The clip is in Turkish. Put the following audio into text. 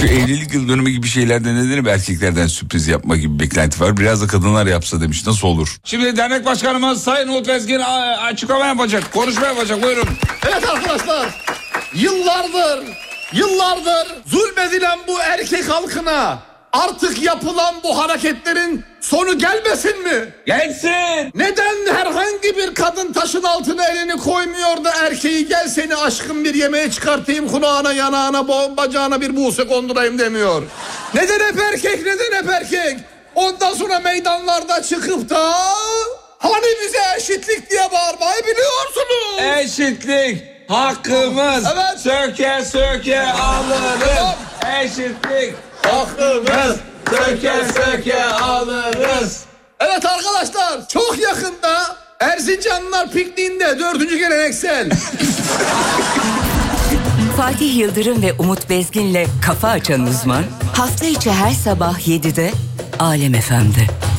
Şu evlilik yıl dönümü gibi şeylerde neden hep erkeklerden sürpriz yapma gibi beklenti var? Biraz da kadınlar yapsa demiş, nasıl olur? Şimdi dernek başkanımız Sayın Umut Bezgin açıklama yapacak, konuşma yapacak, buyurun. Evet arkadaşlar, yıllardır zulmedilen bu erkek halkına artık yapılan bu hareketlerin sonu gelmesin mi? Gelsin. Neden herhangi bir kadın taşın altına elini koymuyor da erkeği gel seni aşkım bir yemeğe çıkartayım, kulağına yanağına bacağına bir buğse kondurayım demiyor? Neden hep erkek? Ondan sonra meydanlarda çıkıp da hani bize eşitlik diye bağırmayı biliyorsunuz. Eşitlik hakkımız. Evet. Söke söke alırız. Eşitlik hakkımız. Söke söke alırız. Evet arkadaşlar, çok yakında Erzincanlılar pikniğinde 4. geleneksel. Fatih Yıldırım ve Umut Bezgin'le Kafa Açan Uzman hafta içi her sabah 7'de Alem FM'de.